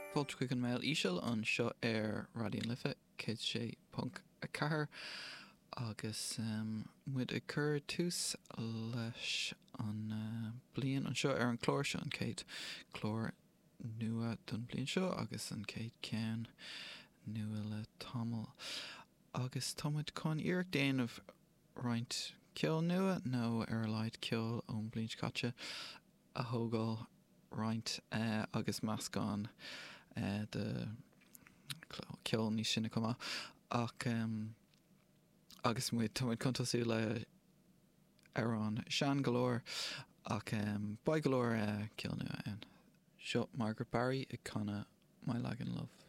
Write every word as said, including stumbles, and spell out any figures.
Fáilte chuig an mail íseal an seo ar Radion Lifa cé sé punk a cethir agus um, muid a chur tús leis an uh, blian an seo ar an chlór seo an céad chlór nua don blian seo agus an céad cean nua le tamil agus támuid chun iarracht déanamh roint ceol nua nó ar leid ceol ón blian scáte a thógáil roint uh, agus meascán uh, de ceol ní sinna cumá ach um, agus muid támuid contasú le ar an sean galore ach um, ba galore uh, ceol nua an seo Margaret Barry ag canna My Lagan Love.